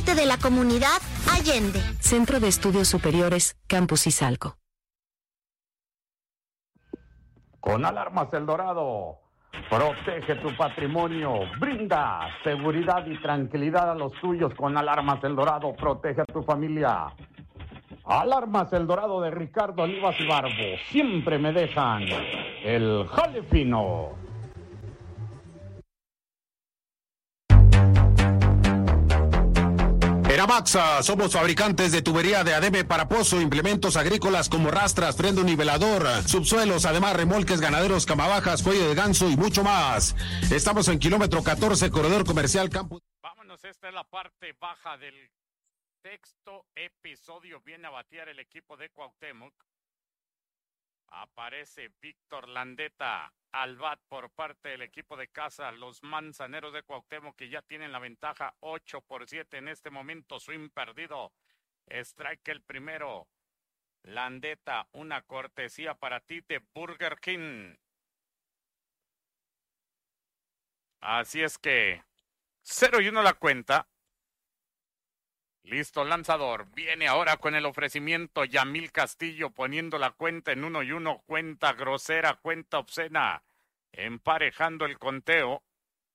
parte de la comunidad Allende. Centro de Estudios Superiores, Campus Izalco. Con Alarmas El Dorado, protege tu patrimonio, brinda seguridad y tranquilidad a los tuyos. Con Alarmas El Dorado, protege a tu familia. Alarmas El Dorado de Ricardo Olivas y Barbo, siempre me dejan el jale fino. Eramaxa, somos fabricantes de tubería de ADB para pozo, implementos agrícolas como rastras, freno nivelador, subsuelos, además remolques ganaderos, camabajas, cuello de ganso y mucho más. Estamos en kilómetro 14, corredor comercial Campus. Vámonos, esta es la parte baja del sexto episodio. Viene a batear el equipo de Cuauhtémoc. Aparece Víctor Landeta al bat por parte del equipo de casa, los Manzaneros de Cuauhtémoc, que ya tienen la ventaja 8-7 en este momento. Swing perdido, strike el primero. Landeta, una cortesía para ti de Burger King. Así es que 0-1 la cuenta. Listo, lanzador. Viene ahora con el ofrecimiento Yamil Castillo, poniendo la cuenta en 1-1. Cuenta grosera, cuenta obscena. Emparejando el conteo.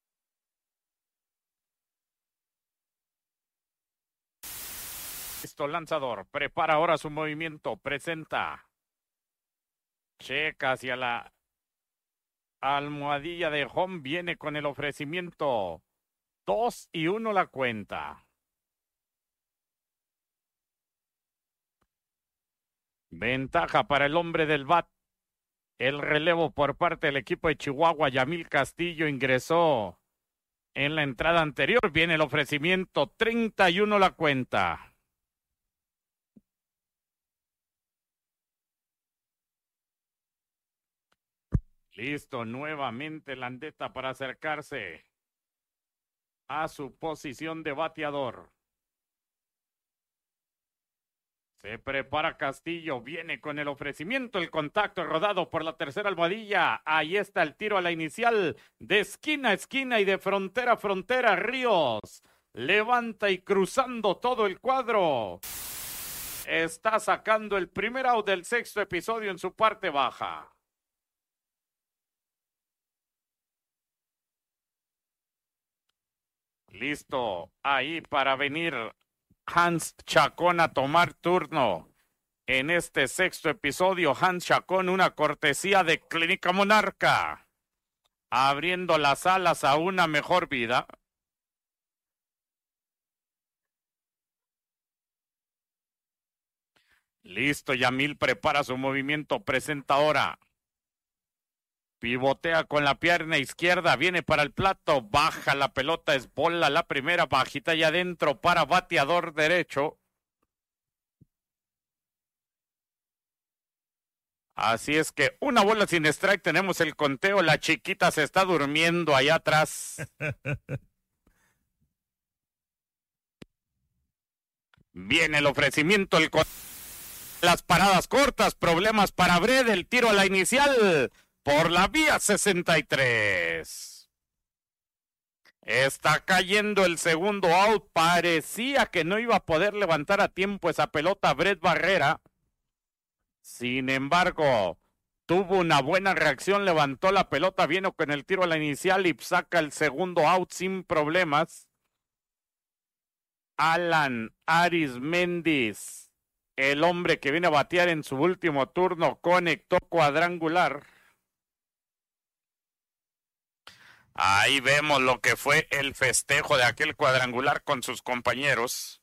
Listo, lanzador. Prepara ahora su movimiento. Presenta. Checa hacia la almohadilla de home. Viene con el ofrecimiento. 2-1 la cuenta. Ventaja para el hombre del bat. El relevo por parte del equipo de Chihuahua. Yamil Castillo ingresó en la entrada anterior. Viene el ofrecimiento. 31 la cuenta. Listo, nuevamente Landeta para acercarse a su posición de bateador. Se prepara Castillo, viene con el ofrecimiento, el contacto rodado por la tercera almohadilla. Ahí está el tiro a la inicial, de esquina a esquina y de frontera a frontera. Ríos levanta y cruzando todo el cuadro. Está sacando el primer out del sexto episodio en su parte baja. Listo, ahí para venir Hans Chacón a tomar turno en este sexto episodio. Hans Chacón, una cortesía de Clínica Monarca, abriendo las alas a una mejor vida. Listo, Yamil prepara su movimiento, presenta ahora. Pivotea con la pierna izquierda, viene para el plato, baja la pelota, es bola la primera, bajita y adentro para bateador derecho. Así es que una bola sin strike, tenemos el conteo, la chiquita se está durmiendo allá atrás. Viene el ofrecimiento, las paradas cortas, problemas para Bred, el tiro a la inicial. Por la vía 63. Está cayendo el segundo out. Parecía que no iba a poder levantar a tiempo esa pelota Bred Barrera. Sin embargo, tuvo una buena reacción, levantó la pelota, viene con el tiro a la inicial y saca el segundo out sin problemas. Alan Arismendis, el hombre que viene a batear en su último turno, conectó cuadrangular. Ahí vemos lo que fue el festejo de aquel cuadrangular con sus compañeros.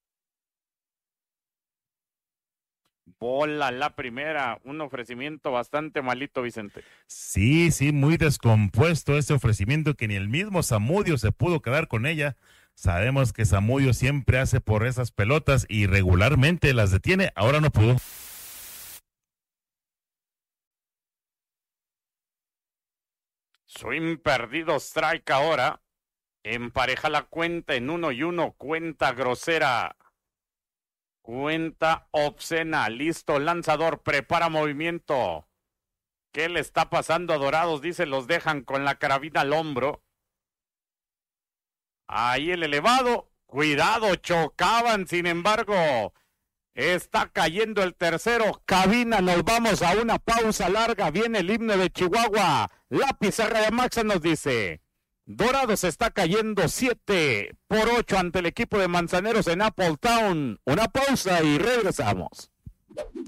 Bola la primera, un ofrecimiento bastante malito, Vicente. Sí, muy descompuesto ese ofrecimiento que ni el mismo Zamudio se pudo quedar con ella. Sabemos que Zamudio siempre hace por esas pelotas y regularmente las detiene, ahora no pudo. Swing perdido, strike ahora. Empareja la cuenta en 1-1, cuenta grosera. Cuenta obscena, listo, lanzador, prepara movimiento. ¿Qué le está pasando a Dorados? Dice, los dejan con la carabina al hombro. Ahí el elevado, Cuidado, chocaban, sin embargo, está cayendo el tercero. Cabina, nos vamos a una pausa larga. Viene el himno de Chihuahua. La pizarra de Maxa nos dice: Dorados está cayendo 7-8 ante el equipo de Manzaneros en Appletown. Una pausa y regresamos.